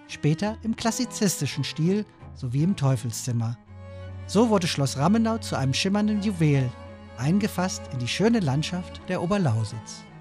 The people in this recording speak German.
später im klassizistischen Stil sowie im Teufelszimmer. So wurde Schloss Rammenau zu einem schimmernden Juwel, eingefasst in die schöne Landschaft der Oberlausitz.